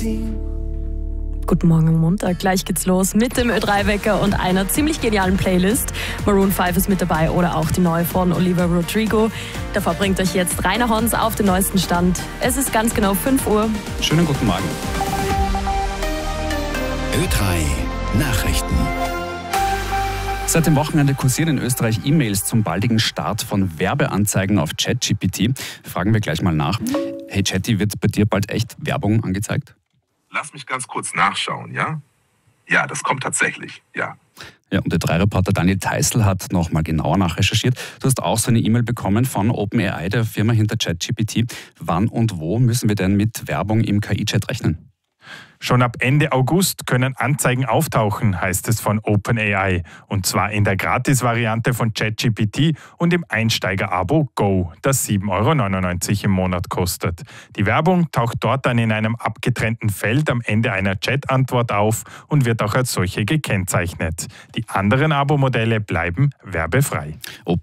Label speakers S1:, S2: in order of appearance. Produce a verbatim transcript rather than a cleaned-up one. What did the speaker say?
S1: Guten Morgen am Montag. Gleich geht's los mit dem Ö drei Wecker und einer ziemlich genialen Playlist. Maroon fünf ist mit dabei oder auch die neue von Olivia Rodrigo. Davor bringt euch jetzt Rainer Hons auf den neuesten Stand. Es ist ganz genau fünf Uhr.
S2: Schönen guten Morgen.
S3: Ö drei Nachrichten.
S2: Seit dem Wochenende kursieren in Österreich E-Mails zum baldigen Start von Werbeanzeigen auf ChatGPT. Fragen wir gleich mal nach. Hey Chatty, wird bei dir bald echt Werbung angezeigt?
S4: Lass mich ganz kurz nachschauen, ja? Ja, das kommt tatsächlich, ja.
S2: Ja, und der Ö drei Reporter Daniel Theißl hat noch mal genauer nachrecherchiert. Du hast auch so eine E-Mail bekommen von OpenAI, der Firma hinter ChatGPT. Wann und wo müssen wir denn mit Werbung im K I-Chat rechnen?
S5: Schon ab Ende August können Anzeigen auftauchen, heißt es von OpenAI. Und zwar in der Gratis-Variante von ChatGPT und im Einsteiger-Abo Go, das sieben Euro neunundneunzig im Monat kostet. Die Werbung taucht dort dann in einem abgetrennten Feld am Ende einer Chat-Antwort auf und wird auch als solche gekennzeichnet. Die anderen Abo-Modelle bleiben werbefrei.